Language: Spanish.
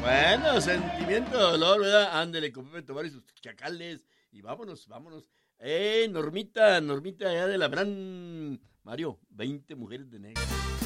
Bueno, sentimiento de dolor, ¿verdad? Ándele, con Pepe Tobar y sus chacales. Y vámonos, vámonos. Normita allá de la gran Mario, 20 mujeres de negro.